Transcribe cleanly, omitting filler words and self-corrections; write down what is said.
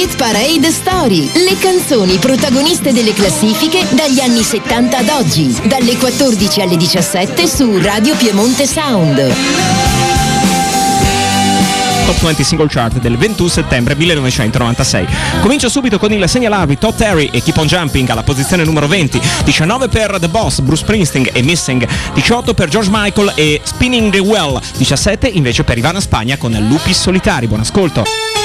Hit Parade Story, le canzoni protagoniste delle classifiche dagli anni 70 ad oggi, dalle 14 alle 17 su Radio Piemonte Sound. Top 20 Single Chart del 21 settembre 1996. Comincio subito con il segnalarvi Todd Terry e Keep on Jumping alla posizione numero 20, 19 per The Boss, Bruce Springsteen e Missing, 18 per George Michael e Spinning the Well, 17 invece per Ivana Spagna con Lupi Solitari. Buon ascolto.